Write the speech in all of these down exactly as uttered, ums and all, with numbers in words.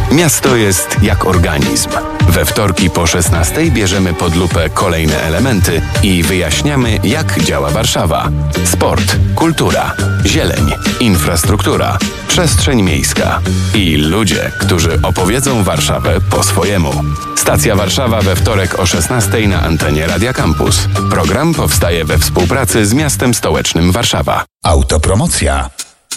Miasto jest jak organizm. We wtorki po szesnastej bierzemy pod lupę kolejne elementy i wyjaśniamy, jak działa Warszawa. Sport, kultura, zieleń, infrastruktura, przestrzeń miejska i ludzie, którzy opowiedzą Warszawę po swojemu. Stacja Warszawa we wtorek o szesnastej na antenie Radia Campus. Program powstaje we współpracy z miastem stołecznym Warszawa. Autopromocja.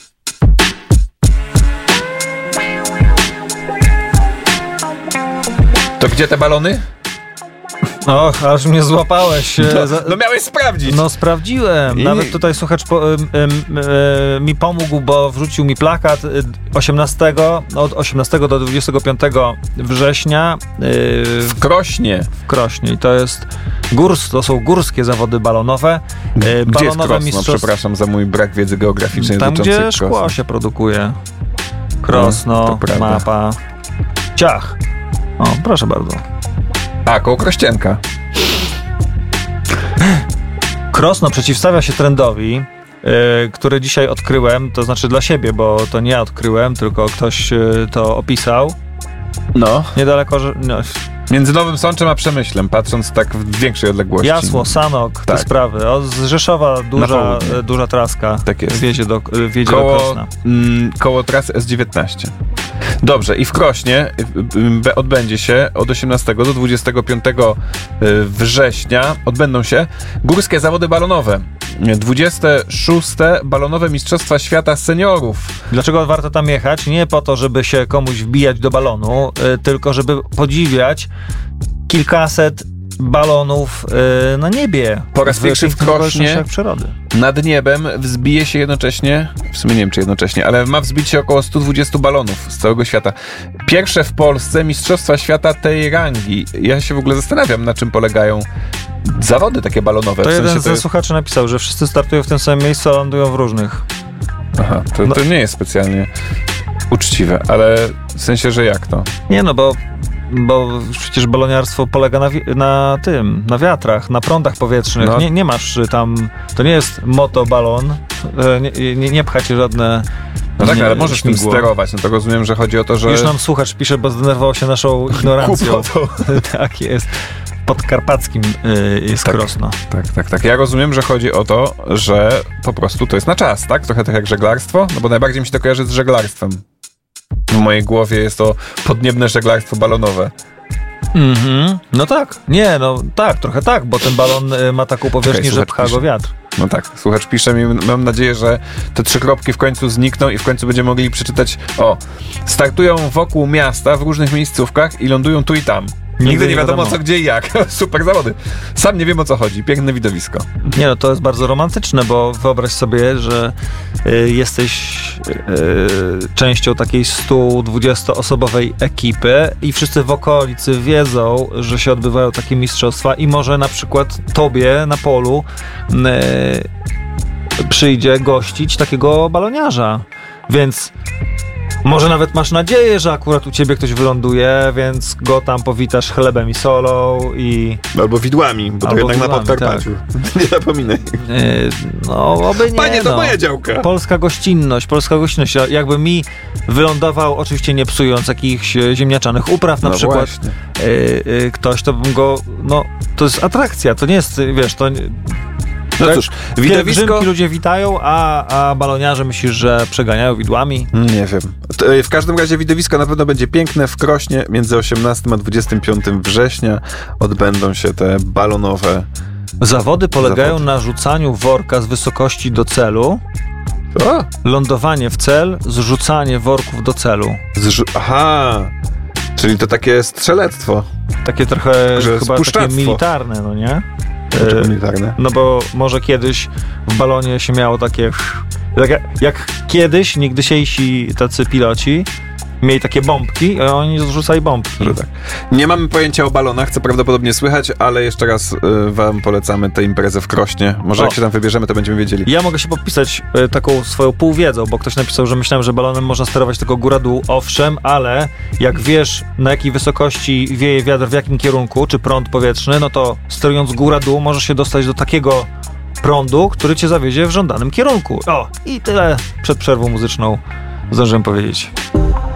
To gdzie te balony? Och, aż mnie złapałeś. No, Za... no miałeś sprawdzić. No sprawdziłem. I... Nawet tutaj słuchacz po, y, y, y, mi pomógł, bo wrzucił mi plakat osiemnastego, od osiemnastego do dwudziestego piątego września. Y, w Krośnie. W Krośnie. I to jest górs, to są górskie zawody balonowe. Y, gdzie balonowe jest Krosno? mistrzostw... Przepraszam za mój brak wiedzy geograficznej. Tam, gdzie Krosna. szkło się produkuje. Krosno, no, mapa. Ciach. O, proszę bardzo. A, koło Krościenka. Krosno przeciwstawia się trendowi, yy, który dzisiaj odkryłem, to znaczy dla siebie, bo to nie ja odkryłem, tylko ktoś yy, to opisał. No. Niedaleko, że... No. Między Nowym Sączem a Przemyślem, patrząc tak w większej odległości. Jasło, Sanok, tak. Te sprawy. O, z Rzeszowa duża, duża traska tak jest. wiedzie do, wiedzie koło, do Krosna. Mm, koło trasy S dziewiętnaście. Dobrze, i w Krośnie y, odbędzie się od osiemnastego do dwudziestego piątego września odbędą się górskie zawody balonowe. dwudzieste szóste balonowe Mistrzostwa Świata Seniorów. Dlaczego warto tam jechać? Nie po to, żeby się komuś wbijać do balonu, y, tylko żeby podziwiać kilkaset balonów y, na niebie. Po raz pierwszy w Krośnie przyrody. Nad niebem wzbije się jednocześnie, w sumie nie wiem czy jednocześnie, ale ma wzbić się około sto dwadzieścia balonów z całego świata. Pierwsze w Polsce Mistrzostwa Świata tej rangi. Ja się w ogóle zastanawiam, na czym polegają zawody takie balonowe. To w sensie jeden to ze jest... słuchaczy napisał, że wszyscy startują w tym samym miejscu, a lądują w różnych. Aha, to, no. to nie jest specjalnie uczciwe, ale w sensie, że jak to? Nie no, bo Bo przecież baloniarstwo polega na, wi- na tym, na wiatrach, na prądach powietrznych. No. Nie, nie masz tam, to nie jest motobalon, nie, nie, nie pcha cię żadne. No tak, nie, ale możesz śmigło. tym sterować. No to rozumiem, że chodzi o to, że... Już nam słuchacz pisze, bo zdenerwował się naszą ignorancją. Tak jest. Podkarpackim y, jest tak, Krosno. Tak, tak, tak. Ja rozumiem, że chodzi o to, że po prostu to jest na czas, tak? Trochę tak jak żeglarstwo, no bo najbardziej mi się to kojarzy z żeglarstwem. W mojej głowie jest to podniebne żeglarstwo balonowe. Mhm. No tak. Nie, no tak, trochę tak, bo ten balon y, ma taką powierzchnię, okay, że pcha pisze. go wiatr. No tak, słuchacz pisze mi, mam nadzieję, że te trzy kropki w końcu znikną i w końcu będziemy mogli przeczytać, o, startują wokół miasta w różnych miejscówkach i lądują tu i tam. Nigdy, Nigdy nie wiadomo, wiadomo co, gdzie i jak. Super zawody. Sam nie wiem, o co chodzi. Piękne widowisko. Nie no, to jest bardzo romantyczne, bo wyobraź sobie, że y, jesteś y, częścią takiej sto dwudziestoosobowej ekipy i wszyscy w okolicy wiedzą, że się odbywają takie mistrzostwa i może na przykład tobie na polu y, przyjdzie gościć takiego baloniarza. Więc może nawet masz nadzieję, że akurat u ciebie ktoś wyląduje, więc go tam powitasz chlebem i solą i... Albo widłami, bo Albo to jednak widłami, na Podkarpaciu. Tak. Nie zapominaj. Yy, no, oby nie. Panie, to no. moja działka. Polska gościnność, polska gościnność. Jakby mi wylądował, oczywiście nie psując jakichś ziemniaczanych upraw, na no przykład yy, yy, ktoś, to bym go... No, to jest atrakcja, to nie jest, wiesz, to... No tak, cóż, widowisko... ludzie witają, a, a baloniarze myślisz, że przeganiają widłami? Nie wiem. To w każdym razie widowisko na pewno będzie piękne. W Krośnie między osiemnastego a dwudziestego piątego września odbędą się te balonowe Zawody polegają zawody. na rzucaniu worka z wysokości do celu, o! lądowanie w cel, zrzucanie worków do celu. Zrzu- Aha! Czyli to takie strzelectwo. Takie trochę Że chyba takie spuszczactwo. militarne, no nie? Znaczy militarne. No bo może kiedyś w balonie się miało takie... Jak, jak kiedyś niegdysiejsi tacy piloci mieli takie bombki, a oni zrzucali bombki. Że tak. Nie mamy pojęcia o balonach, co prawdopodobnie słychać, ale jeszcze raz y, wam polecamy tę imprezę w Krośnie. Może O. jak się tam wybierzemy, to będziemy wiedzieli. Ja mogę się podpisać y, taką swoją półwiedzą, bo ktoś napisał, że myślałem, że balonem można sterować tylko góra-dół. Owszem, ale jak wiesz, na jakiej wysokości wieje wiatr, w jakim kierunku, czy prąd powietrzny, no to sterując góra-dół możesz się dostać do takiego prądu, który cię zawiezie w żądanym kierunku. O, i tyle przed przerwą muzyczną zdążyłem powiedzieć.